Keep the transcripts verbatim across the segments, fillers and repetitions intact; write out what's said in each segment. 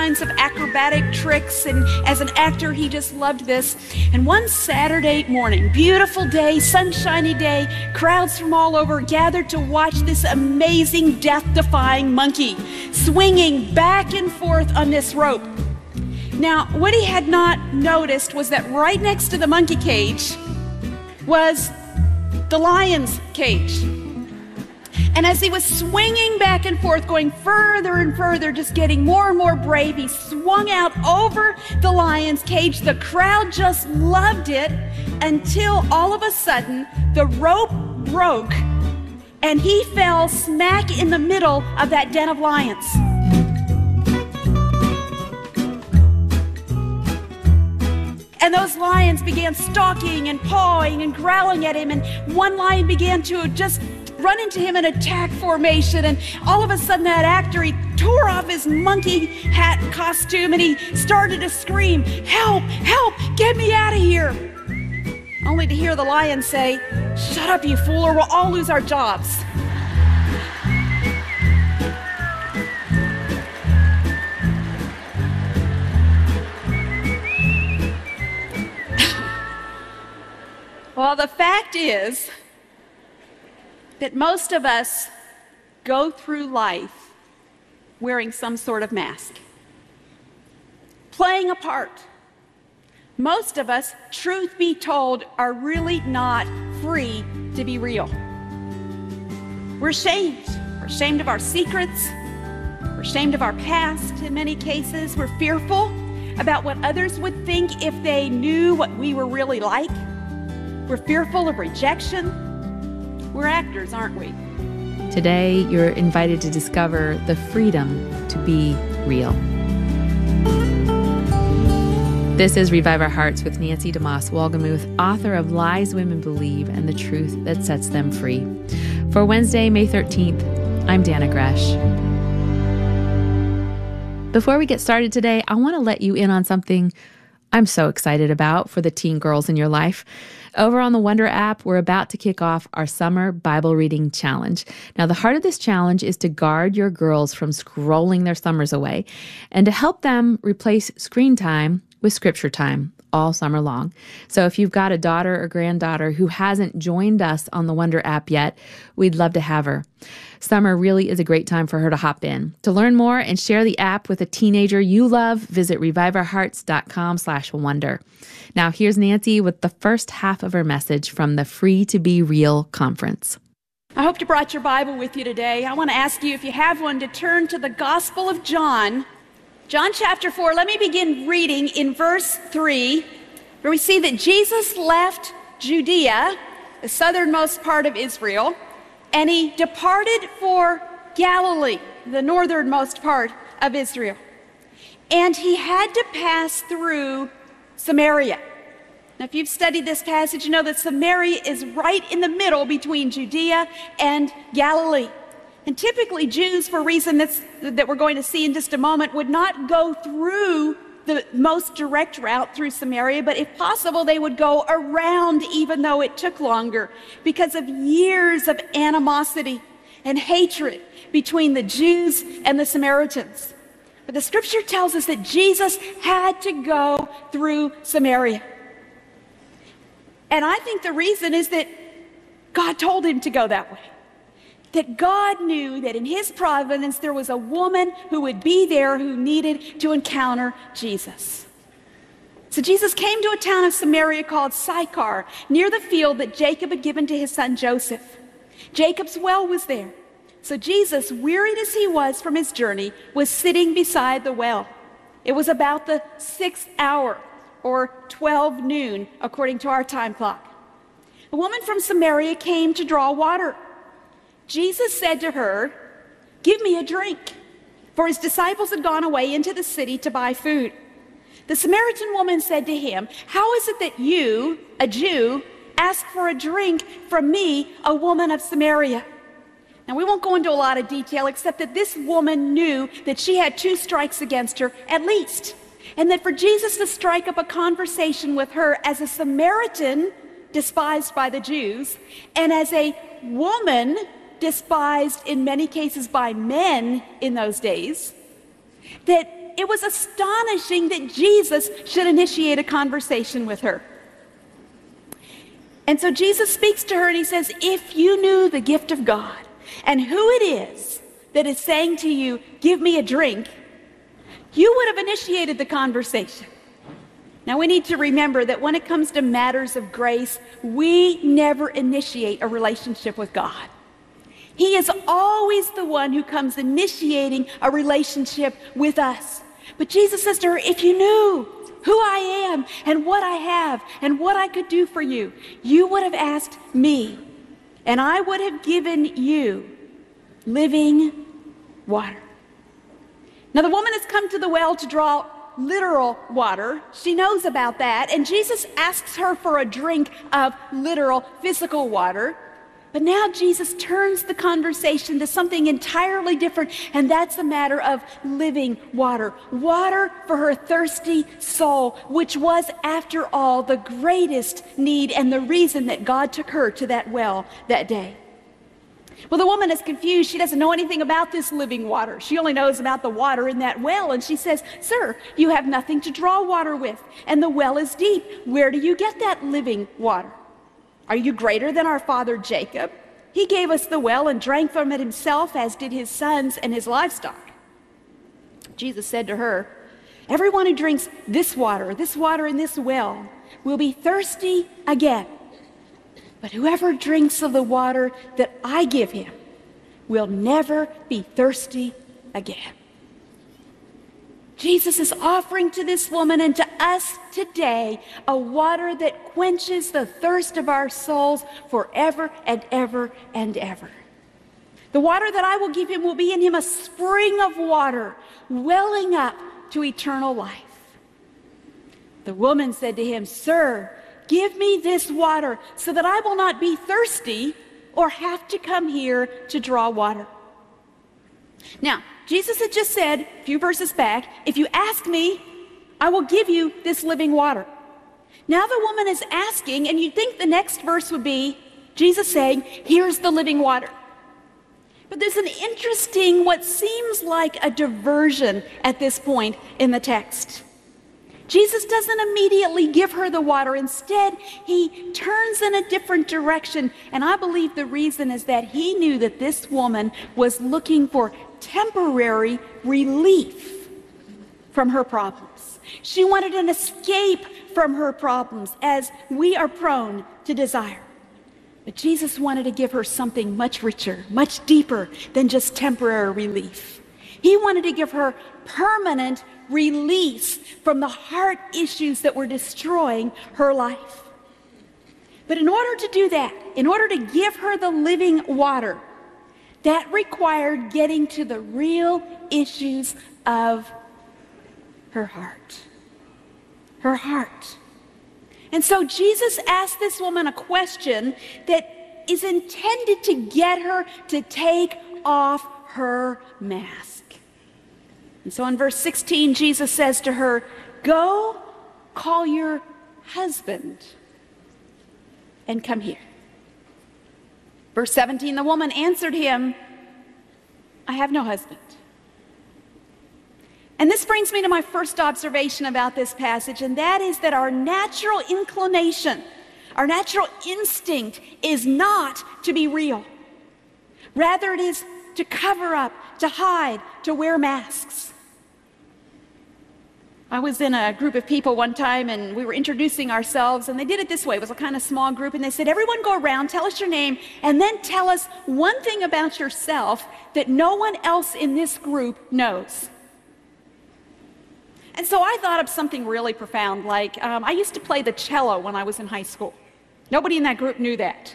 kinds of acrobatic tricks, and as an actor he just loved this. And one Saturday morning, beautiful day, sunshiny day, crowds from all over gathered to watch this amazing death-defying monkey swinging back and forth on this rope. Now, what he had not noticed was that right next to the monkey cage was the lion's cage. And as he was swinging back and forth, going further and further, just getting more and more brave, he swung out over the lion's cage. The crowd just loved it until all of a sudden the rope broke and he fell smack in the middle of that den of lions. And those lions began stalking and pawing and growling at him, and one lion began to just run into him in attack formation, and all of a sudden that actor, he tore off his monkey hat costume and he started to scream, "Help, help, get me out of here." Only to hear the lion say, "Shut up, you fool, or we'll all lose our jobs." Well, the fact is that most of us go through life wearing some sort of mask, playing a part. Most of us, truth be told, are really not free to be real. We're ashamed. We're ashamed of our secrets. We're ashamed of our past in many cases. We're fearful about what others would think if they knew what we were really like. We're fearful of rejection. We're actors, aren't we? Today, you're invited to discover the freedom to be real. This is Revive Our Hearts with Nancy DeMoss Wolgemuth, author of Lies Women Believe and the Truth That Sets Them Free. For Wednesday, May thirteenth, I'm Dana Gresh. Before we get started today, I want to let you in on something I'm so excited about for the teen girls in your life. Over on the Wonder app, we're about to kick off our Summer Bible Reading Challenge. Now, the heart of this challenge is to guard your girls from scrolling their summers away and to help them replace screen time with scripture time all summer long. So if you've got a daughter or granddaughter who hasn't joined us on the Wonder app yet, we'd love to have her. Summer really is a great time for her to hop in. To learn more and share the app with a teenager you love, visit reviveourhearts.com slash wonder. Now here's Nancy with the first half of her message from the Free to Be Real conference. I hope you brought your Bible with you today. I want to ask you, if you have one, to turn to the Gospel of John, John chapter four. Let me begin reading in verse three, where we see that Jesus left Judea, the southernmost part of Israel, and he departed for Galilee, the northernmost part of Israel. And he had to pass through Samaria. Now, if you've studied this passage, you know that Samaria is right in the middle between Judea and Galilee. And typically Jews, for a reason that's, that we're going to see in just a moment, would not go through the most direct route through Samaria, but if possible, they would go around, even though it took longer, because of years of animosity and hatred between the Jews and the Samaritans. But the scripture tells us that Jesus had to go through Samaria. And I think the reason is that God told him to go that way. That God knew that in his providence there was a woman who would be there who needed to encounter Jesus. So Jesus came to a town of Samaria called Sychar, near the field that Jacob had given to his son Joseph. Jacob's well was there. So Jesus, wearied as he was from his journey, was sitting beside the well. It was about the sixth hour, or twelve noon, according to our time clock. A woman from Samaria came to draw water. Jesus said to her, "Give me a drink," for his disciples had gone away into the city to buy food. The Samaritan woman said to him, "How is it that you, a Jew, ask for a drink from me, a woman of Samaria?" Now, we won't go into a lot of detail, except that this woman knew that she had two strikes against her, at least, and that for Jesus to strike up a conversation with her as a Samaritan, despised by the Jews, and as a woman despised in many cases by men in those days, that it was astonishing that Jesus should initiate a conversation with her. And so Jesus speaks to her and he says, if you knew the gift of God and who it is that is saying to you, give me a drink, you would have initiated the conversation. Now we need to remember that when it comes to matters of grace, we never initiate a relationship with God. He is always the one who comes initiating a relationship with us. But Jesus says to her, if you knew who I am and what I have and what I could do for you, you would have asked me, and I would have given you living water. Now the woman has come to the well to draw literal water. She knows about that, and Jesus asks her for a drink of literal physical water. But now Jesus turns the conversation to something entirely different, and that's a matter of living water. Water for her thirsty soul, which was, after all, the greatest need and the reason that God took her to that well that day. Well, the woman is confused. She doesn't know anything about this living water. She only knows about the water in that well, and she says, sir, you have nothing to draw water with, and the well is deep. Where do you get that living water? Are you greater than our father Jacob? He gave us the well and drank from it himself, as did his sons and his livestock. Jesus said to her, everyone who drinks this water, this water in this well, will be thirsty again. But whoever drinks of the water that I give him will never be thirsty again. Jesus is offering to this woman and to us today a water that quenches the thirst of our souls forever and ever and ever. The water that I will give him will be in him a spring of water welling up to eternal life. The woman said to him, sir, give me this water so that I will not be thirsty or have to come here to draw water. Now, Jesus had just said a few verses back, if you ask me, I will give you this living water. Now the woman is asking, and you'd think the next verse would be Jesus saying, here's the living water. But there's an interesting, what seems like a diversion at this point in the text. Jesus doesn't immediately give her the water. Instead, he turns in a different direction. And I believe the reason is that he knew that this woman was looking for temporary relief from her problems. She wanted an escape from her problems, as we are prone to desire. But Jesus wanted to give her something much richer, much deeper than just temporary relief. He wanted to give her permanent release from the heart issues that were destroying her life. But in order to do that, in order to give her the living water, that required getting to the real issues of her heart. Her heart. And so Jesus asked this woman a question that is intended to get her to take off her mask. And so in verse sixteen, Jesus says to her, go call your husband and come here. Verse seventeen, the woman answered him, I have no husband. And this brings me to my first observation about this passage, and that is that our natural inclination, our natural instinct is not to be real. Rather, it is to cover up, to hide, to wear masks. I was in a group of people one time, and we were introducing ourselves, and they did it this way. It was a kind of small group, and they said, everyone go around, tell us your name, and then tell us one thing about yourself that no one else in this group knows. And so I thought of something really profound, like um, I used to play the cello when I was in high school. Nobody in that group knew that.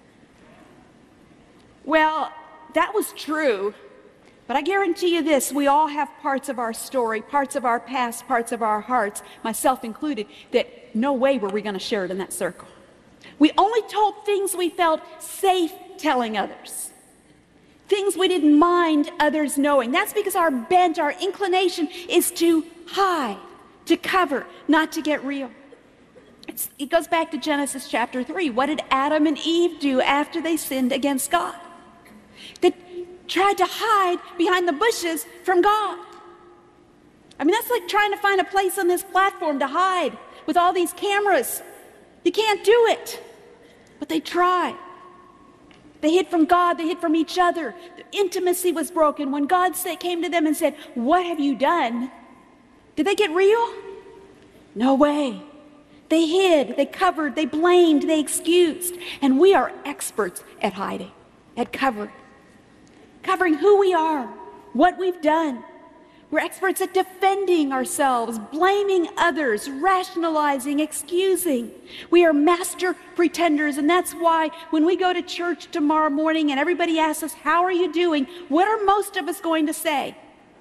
Well, that was true, but I guarantee you this, we all have parts of our story, parts of our past, parts of our hearts, myself included, that no way were we going to share it in that circle. We only told things we felt safe telling others. Things we didn't mind others knowing. That's because our bent, our inclination is to hide, to cover, not to get real. It's, it goes back to Genesis chapter three. What did Adam and Eve do after they sinned against God? They tried to hide behind the bushes from God. I mean, that's like trying to find a place on this platform to hide with all these cameras. You can't do it. But they tried. They hid from God. They hid from each other. The intimacy was broken. When God said, came to them and said, "What have you done?" Did they get real? No way. They hid, they covered, they blamed, they excused. And we are experts at hiding, at covering. Covering who we are, what we've done. We're experts at defending ourselves, blaming others, rationalizing, excusing. We are master pretenders, and that's why when we go to church tomorrow morning and everybody asks us, "How are you doing?" what are most of us going to say?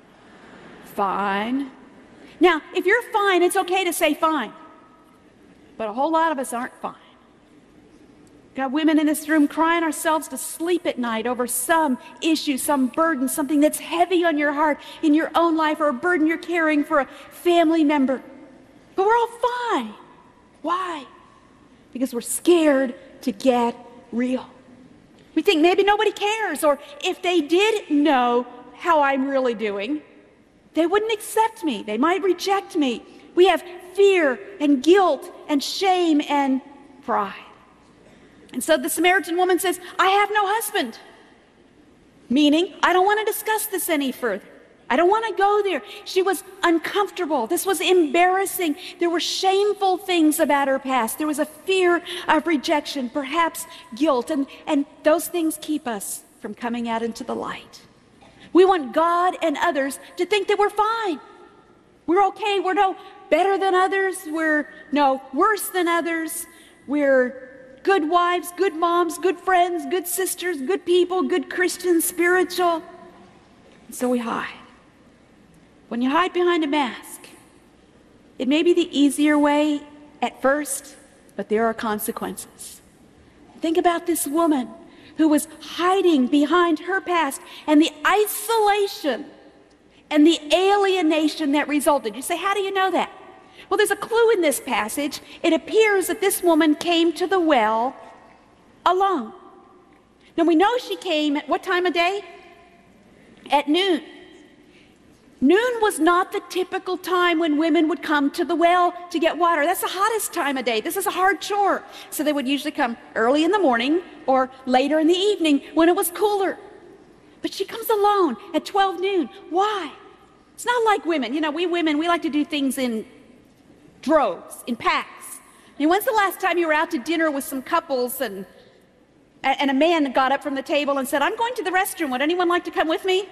Fine. Now, if you're fine, it's okay to say fine. But a whole lot of us aren't fine. Got women in this room crying ourselves to sleep at night over some issue, some burden, something that's heavy on your heart in your own life, or a burden you're carrying for a family member. But we're all fine. Why? Because we're scared to get real. We think maybe nobody cares, or if they did know how I'm really doing, they wouldn't accept me. They might reject me. We have fear and guilt and shame and pride. And so the Samaritan woman says, "I have no husband." Meaning, I don't want to discuss this any further. I don't want to go there. She was uncomfortable. This was embarrassing. There were shameful things about her past. There was a fear of rejection, perhaps guilt. And, and those things keep us from coming out into the light. We want God and others to think that we're fine. We're okay. We're no better than others. We're no worse than others. We're good wives, good moms, good friends, good sisters, good people, good Christians, spiritual. And so we hide. When you hide behind a mask, it may be the easier way at first, but there are consequences. Think about this woman who was hiding behind her past and the isolation and the alienation that resulted. You say, how do you know that? Well, there's a clue in this passage. It appears that this woman came to the well alone. Now, we know she came at what time of day? At noon. Noon was not the typical time when women would come to the well to get water. That's the hottest time of day. This is a hard chore. So they would usually come early in the morning or later in the evening when it was cooler. But she comes alone at twelve noon. Why? It's not like women. You know, we women, we like to do things in droves, in packs. I mean, when's the last time you were out to dinner with some couples and, and a man got up from the table and said, "I'm going to the restroom. Would anyone like to come with me?"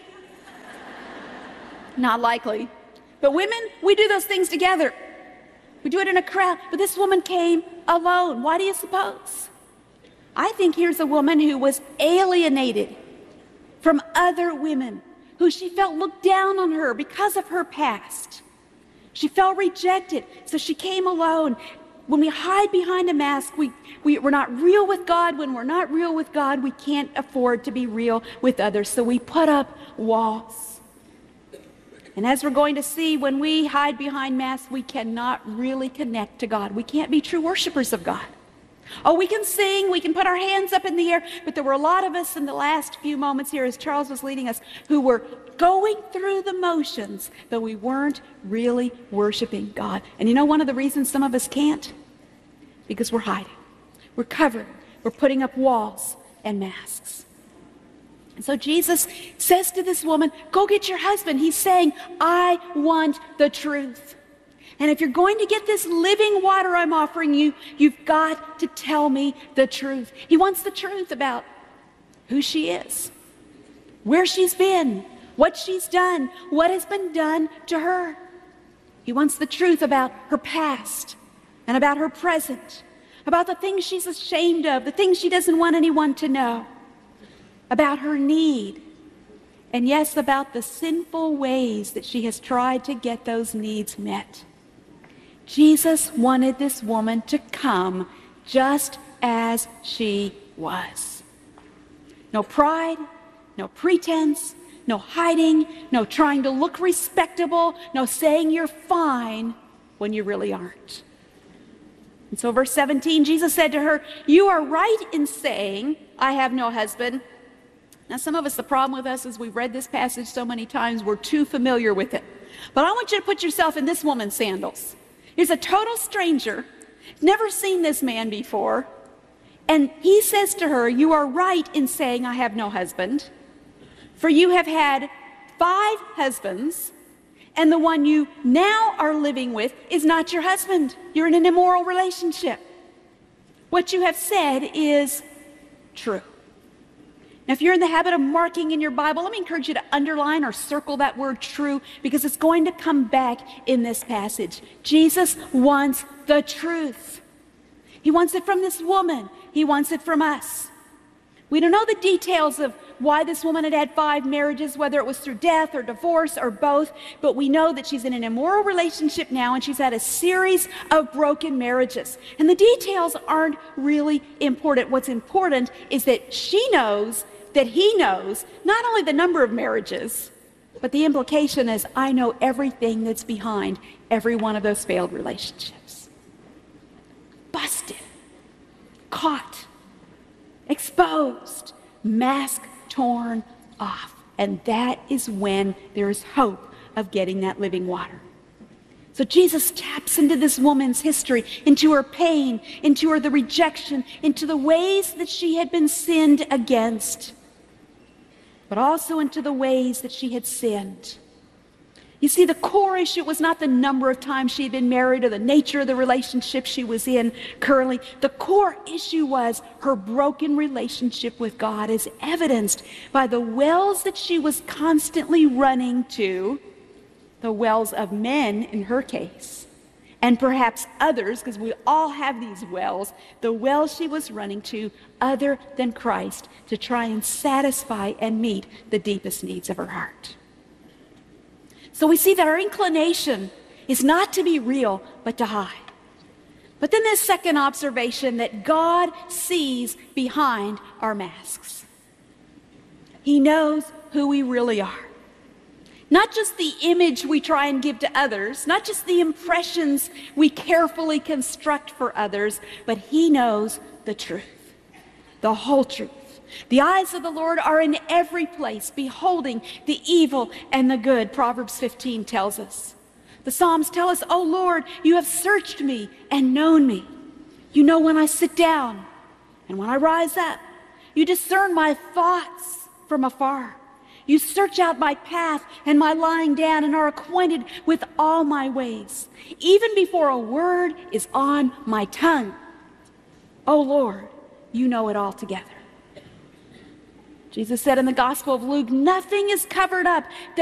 Not likely. But women, we do those things together. We do it in a crowd. But this woman came alone. Why do you suppose? I think here's a woman who was alienated from other women, who she felt looked down on her because of her past. She felt rejected, so she came alone. When we hide behind a mask, we, we, we're not real with God. When we're not real with God, we can't afford to be real with others, so we put up walls. And as we're going to see, when we hide behind masks, we cannot really connect to God. We can't be true worshipers of God. Oh, we can sing, we can put our hands up in the air, but there were a lot of us in the last few moments here as Charles was leading us who were going through the motions, but we weren't really worshiping God. And you know one of the reasons some of us can't? Because we're hiding. We're covered. We're putting up walls and masks. And so Jesus says to this woman, "Go get your husband." He's saying, "I want the truth. And if you're going to get this living water I'm offering you, you've got to tell me the truth." He wants the truth about who she is, where she's been, what she's done, what has been done to her. He wants the truth about her past and about her present, about the things she's ashamed of, the things she doesn't want anyone to know, about her need, and yes, about the sinful ways that she has tried to get those needs met. Jesus wanted this woman to come just as she was. No pride, no pretense, no hiding, no trying to look respectable, no saying you're fine when you really aren't. And so verse seventeen, Jesus said to her, "You are right in saying, 'I have no husband.'" Now, some of us, the problem with us is we've read this passage so many times, we're too familiar with it. But I want you to put yourself in this woman's sandals. He's a total stranger, never seen this man before. And he says to her, you are right in saying I have no husband, for you have had five husbands, and the one you now are living with is not your husband. You're in an immoral relationship. What you have said is true. Now, if you're in the habit of marking in your Bible, let me encourage you to underline or circle that word true, because it's going to come back in this passage. Jesus wants the truth. He wants it from this woman. He wants it from us. We don't know the details of why this woman had had five marriages, whether it was through death or divorce or both, but we know that she's in an immoral relationship now, and she's had a series of broken marriages. And the details aren't really important. What's important is that she knows that he knows not only the number of marriages, but the implication is, I know everything that's behind every one of those failed relationships. Busted, caught, exposed, mask torn off. And that is when there is hope of getting that living water. So Jesus taps into this woman's history, into her pain, into her the rejection, into the ways that she had been sinned against, but also into the ways that she had sinned. You see, the core issue was not the number of times she had been married or the nature of the relationship she was in currently. The core issue was her broken relationship with God, as evidenced by the wells that she was constantly running to, the wells of men in her case, and perhaps others, because we all have these wells, the wells she was running to other than Christ to try and satisfy and meet the deepest needs of her heart. So we see that our inclination is not to be real, but to hide. But then this second observation, that God sees behind our masks. He knows who we really are. Not just the image we try and give to others, not just the impressions we carefully construct for others, but he knows the truth, the whole truth. The eyes of the Lord are in every place, beholding the evil and the good, Proverbs fifteen tells us. The Psalms tell us, "O Lord, you have searched me and known me. You know when I sit down and when I rise up. You discern my thoughts from afar. You search out my path and my lying down and are acquainted with all my ways. Even before a word is on my tongue, O Lord, you know it all together." Jesus said in the Gospel of Luke, nothing is covered up